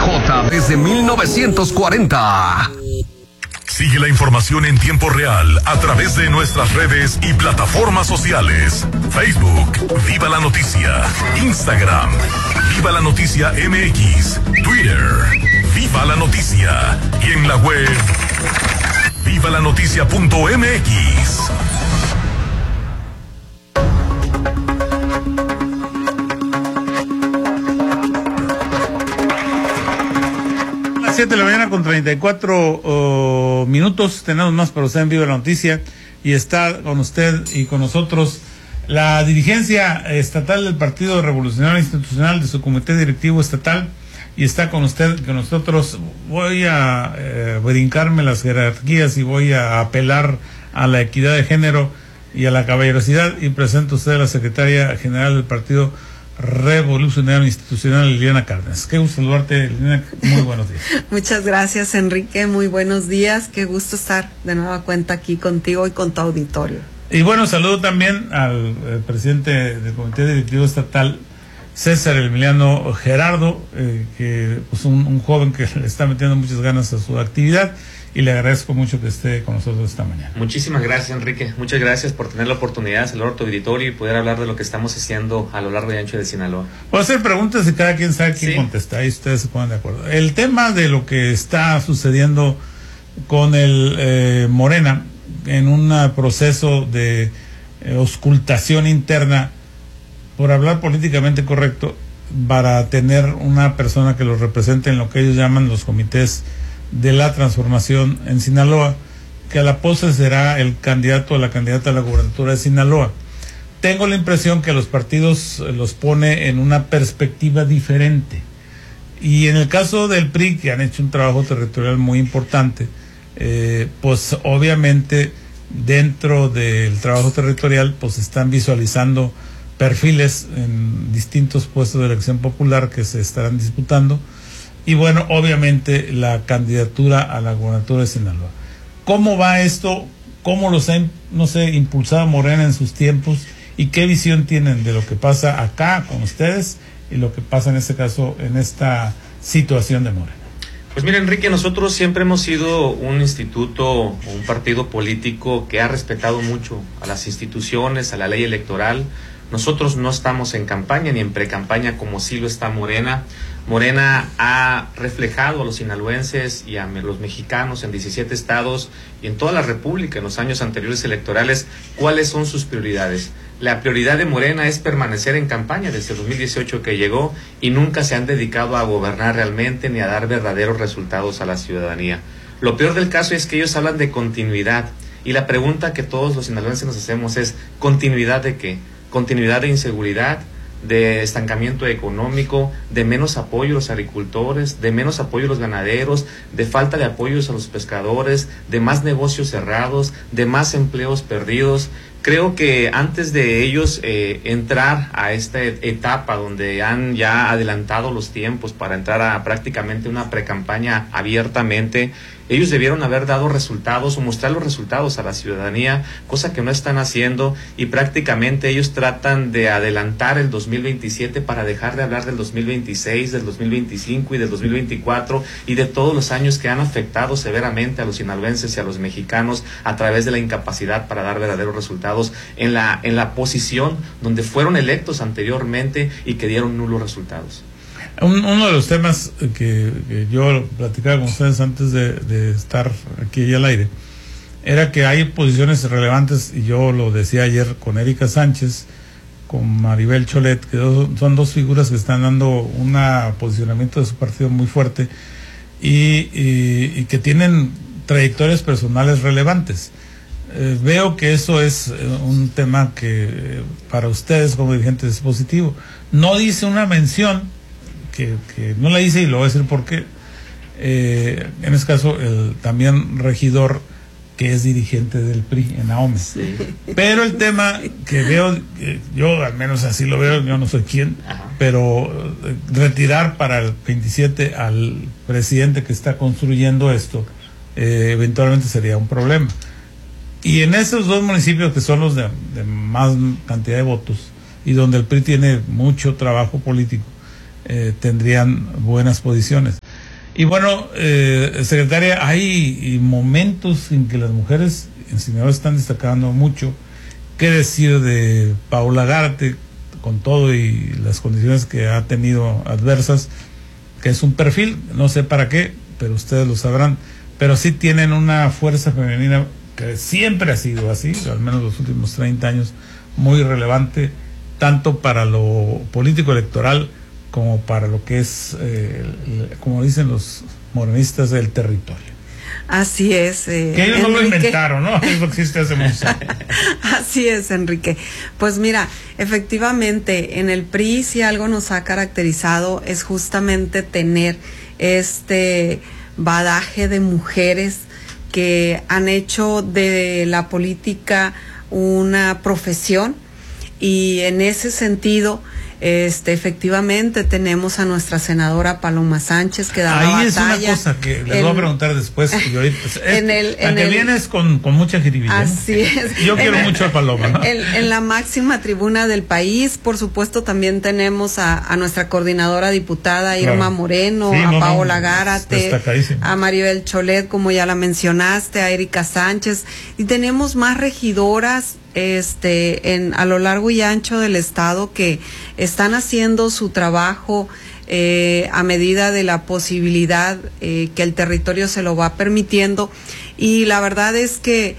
J desde 1940. Sigue la información en tiempo real a través de nuestras redes y plataformas sociales. Facebook, Viva la Noticia. Instagram, Viva la Noticia MX. Twitter, Viva la Noticia. Y en la web, vivalanoticia.mx. A las 7 de la mañana con 34 minutos. Tenemos más para usted en Viva la Noticia. Y está con usted y con nosotros la dirigencia estatal del Partido Revolucionario Institucional, de su comité directivo estatal. Y está con usted, con nosotros. Voy a brincarme las jerarquías y voy a apelar a la equidad de género y a la caballerosidad, y presento a usted a la secretaria general del Partido Revolucionario Institucional, Liliana Cárdenas. Qué gusto saludarte, Liliana. Muy buenos días. Muchas gracias, Enrique. Muy buenos días. Qué gusto estar de nueva cuenta aquí contigo y con tu auditorio. Y bueno, saludo también al presidente del Comité Directivo Estatal, César Emiliano Gerardo, que pues un joven que le está metiendo muchas ganas a su actividad, y le agradezco mucho que esté con nosotros esta mañana. Muchísimas gracias, Enrique. Muchas gracias por tener la oportunidad de saludar a tu auditorio y poder hablar de lo que estamos haciendo a lo largo y ancho de Sinaloa. Voy a hacer preguntas y cada quien sabe quién contesta, ahí ustedes se ponen de acuerdo. El tema de lo que está sucediendo con el Morena en un proceso de auscultación interna, por hablar políticamente correcto, para tener una persona que los represente en lo que ellos llaman los comités de la transformación en Sinaloa, que a la postre será el candidato o la candidata a la gubernatura de Sinaloa. Tengo la impresión que los partidos los pone en una perspectiva diferente, y en el caso del PRI, que han hecho un trabajo territorial muy importante, pues obviamente dentro del trabajo territorial pues están visualizando perfiles en distintos puestos de elección popular que se estarán disputando, y bueno, obviamente la candidatura a la gubernatura de Sinaloa. ¿Cómo va esto? ¿Cómo los ha, impulsado Morena en sus tiempos? ¿Y qué visión tienen de lo que pasa acá con ustedes y lo que pasa en este caso, en esta situación de Morena? Pues mira, Enrique, nosotros siempre hemos sido un instituto, un partido político que ha respetado mucho a las instituciones, a la ley electoral. Nosotros no estamos en campaña ni en precampaña como sí lo está Morena. Morena ha reflejado a los sinaloenses y a los mexicanos en 17 estados y en toda la República en los años anteriores electorales cuáles son sus prioridades. La prioridad de Morena es permanecer en campaña desde el 2018 que llegó, y nunca se han dedicado a gobernar realmente ni a dar verdaderos resultados a la ciudadanía. Lo peor del caso es que ellos hablan de continuidad, y la pregunta que todos los sinaloenses nos hacemos es ¿continuidad de qué? Continuidad de inseguridad, de estancamiento económico, de menos apoyo a los agricultores, de menos apoyo a los ganaderos, de falta de apoyos a los pescadores, de más negocios cerrados, de más empleos perdidos. Creo que antes de ellos entrar a esta etapa donde han ya adelantado los tiempos para entrar a prácticamente una precampaña abiertamente, ellos debieron haber dado resultados o mostrar los resultados a la ciudadanía, cosa que no están haciendo, y prácticamente ellos tratan de adelantar el 2027 para dejar de hablar del 2026, del 2025 y del 2024 y de todos los años que han afectado severamente a los sinaloenses y a los mexicanos a través de la incapacidad para dar verdaderos resultados en la posición donde fueron electos anteriormente y que dieron nulos resultados. Uno de los temas que yo platicaba con ustedes antes de estar aquí al aire era que hay posiciones relevantes, y yo lo decía ayer con Erika Sánchez, con Maribel Cholet, que son dos figuras que están dando un posicionamiento de su partido muy fuerte y que tienen trayectorias personales relevantes. Veo que eso es un tema que para ustedes como dirigentes es positivo. No dice una mención que no la hice, y lo voy a decir por qué. En este caso, el también regidor que es dirigente del PRI en Ahome. Sí. Pero el tema que veo, yo al menos así lo veo, yo no soy quien, pero retirar para el 27 al presidente que está construyendo esto, eventualmente sería un problema. Y en esos dos municipios que son los de más cantidad de votos y donde el PRI tiene mucho trabajo político, tendrían buenas posiciones. Y bueno, secretaria, hay momentos en que las mujeres enseñadoras están destacando mucho. ¿Qué decir de Paola Gárate, con todo y las condiciones que ha tenido adversas, que es un perfil, no sé para qué, pero ustedes lo sabrán, pero sí tienen una fuerza femenina que siempre ha sido así, al menos los últimos 30 años, muy relevante, tanto para lo político electoral como para lo que es, como dicen los morenistas, el territorio. Así es. Que ellos no lo inventaron, ¿no? Eso existe hace muchos años. Así es, Enrique. Pues mira, efectivamente, en el PRI si algo nos ha caracterizado es justamente tener este badaje de mujeres que han hecho de la política una profesión, y en ese sentido efectivamente tenemos a nuestra senadora Paloma Sánchez, que da la batalla. Ahí es una cosa que les voy a preguntar después. Y ahorita, vienes con mucha jiribilla. Así es. Yo quiero mucho a Paloma, ¿no? En la máxima tribuna del país, por supuesto, también tenemos a nuestra coordinadora diputada Irma Moreno, a Paola Gárate, a Maribel Cholet, como ya la mencionaste, a Erika Sánchez, y tenemos más regidoras a lo largo y ancho del estado que están haciendo su trabajo a medida de la posibilidad que el territorio se lo va permitiendo, y la verdad es que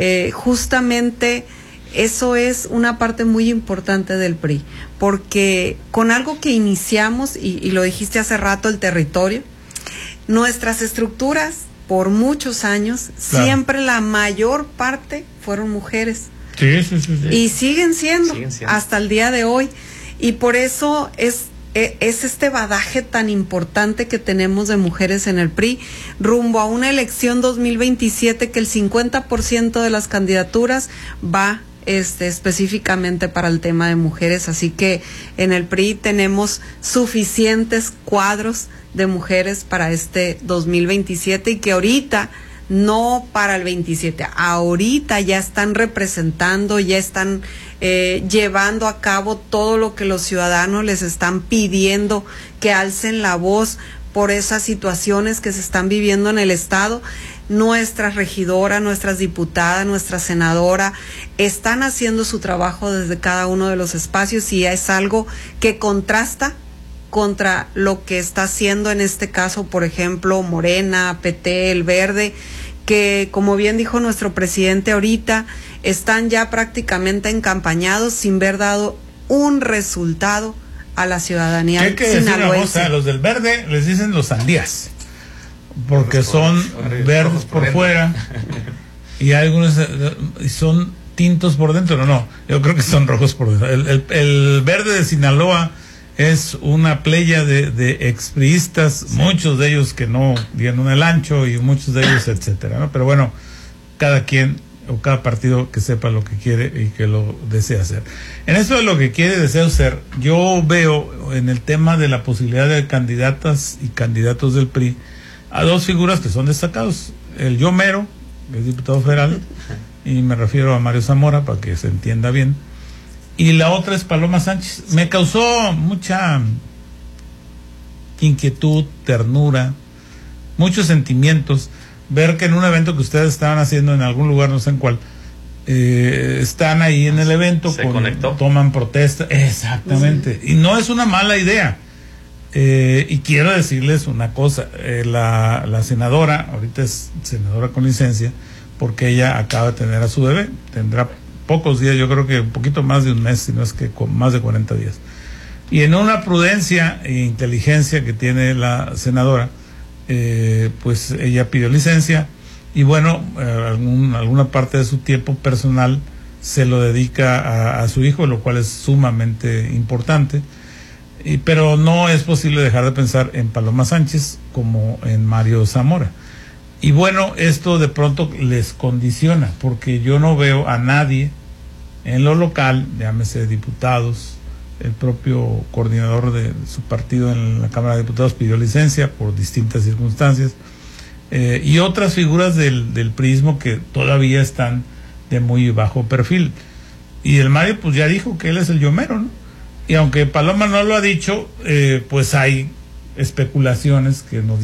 justamente eso es una parte muy importante del PRI, porque con algo que iniciamos, y lo dijiste hace rato, el territorio, nuestras estructuras por muchos años, siempre la mayor parte fueron mujeres. Sí. Y siguen siendo hasta el día de hoy, y por eso es este badaje tan importante que tenemos de mujeres en el PRI rumbo a una elección 2027, que el 50% de las candidaturas va específicamente para el tema de mujeres. Así que en el PRI tenemos suficientes cuadros de mujeres para este 2027, y que ahorita, no para el 27, ahorita ya están representando, ya están llevando a cabo todo lo que los ciudadanos les están pidiendo, que alcen la voz por esas situaciones que se están viviendo en el estado. Nuestras regidoras, nuestras diputadas, nuestra senadora están haciendo su trabajo desde cada uno de los espacios, y es algo que contrasta contra lo que está haciendo en este caso, por ejemplo, Morena, PT, el Verde, que como bien dijo nuestro presidente ahorita, están ya prácticamente encampañados sin haber dado un resultado a la ciudadanía sinaloense. A los del Verde les dicen los sandías, porque son verdes por fuera y algunos son tintos por dentro. No, yo creo que son rojos por dentro. El Verde de Sinaloa es una playa de expriistas, muchos de ellos que no dieron el ancho, y muchos de ellos, etcétera, ¿no? Pero bueno, cada quien o cada partido que sepa lo que quiere y que lo desea hacer. En eso de lo que quiere, desea hacer, yo veo en el tema de la posibilidad de candidatas y candidatos del PRI a dos figuras que son destacados: el Yo Mero, que es diputado federal, y me refiero a Mario Zamora para que se entienda bien, y la otra es Paloma Sánchez. Me causó mucha inquietud, ternura, muchos sentimientos ver que en un evento que ustedes estaban haciendo en algún lugar, no sé en cuál, están ahí en el evento, toman protesta, exactamente, y no es una mala idea. Y quiero decirles una cosa, la senadora, ahorita es senadora con licencia, porque ella acaba de tener a su bebé, tendrá pocos días, yo creo que un poquito más de un mes, si no es que con más de 40 días. Y en una prudencia e inteligencia que tiene la senadora, pues ella pidió licencia, y bueno, alguna parte de su tiempo personal se lo dedica a su hijo, lo cual es sumamente importante. Pero no es posible dejar de pensar en Paloma Sánchez como en Mario Zamora. Y bueno, esto de pronto les condiciona, porque yo no veo a nadie en lo local, llámese diputados, el propio coordinador de su partido en la Cámara de Diputados pidió licencia por distintas circunstancias, y otras figuras del priismo que todavía están de muy bajo perfil. Y el Mario pues ya dijo que él es el Yo Mero, ¿no? Y aunque Paloma no lo ha dicho, pues hay especulaciones que nos